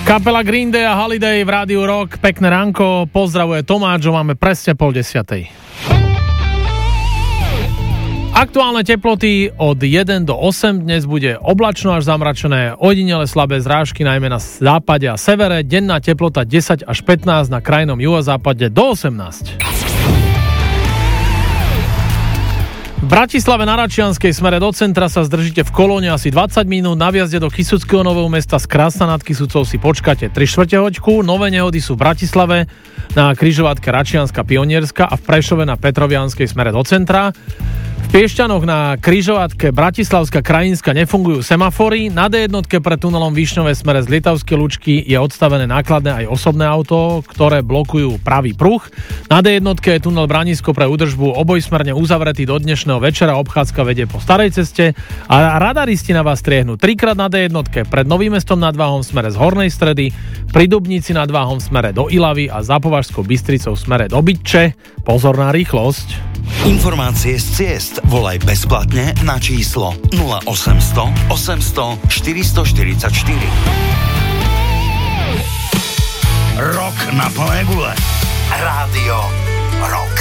Kapela Green Day a Holiday v Rádiu Rock. Pekné ránko, pozdravuje Tomáč, máme presne 9:30. Aktuálne teploty od 1 do 8, dnes bude oblačno až zamračené, ojedinele slabé zrážky najmä na západe a severe, denná teplota 10 až 15, na krajnom juhozápade do 18. V Bratislave na Račianskej smere do centra sa zdržíte v kolóne asi 20 minút, na vjazde do Kysuckého Nového Mesta z Krásna nad Kysucou si počkáte 3/4 hoďku. Nové nehody sú v Bratislave na križovatke Račianska Pionierska a v Prešove na Petrovianskej smere do centra. V Piešťanoch na križovatke Bratislavská Krajinska nefungujú semafory. Na D1 pre tunelom Višňové smere z Lietavskej Lučky je odstavené nákladné aj osobné auto, ktoré blokujú pravý pruh. Na D1 je tunel Branisko pre údržbu obojsmerne uzavretý do dnešného večera. Obchádzka vedie po starej ceste a radaristi na vás striehnú 3-krát na D1 pred Novým Mestom nad Váhom v smere z Hornej Stredy, pri Dubnici nad Váhom v smere do Ilavy a za Považskou Bystricou v smere do Bytče. Pozor na rýchlosť. Informácie z ciest volaj bezplatne na číslo 0800 800 444. Rok na plné gule. Rádio Rock.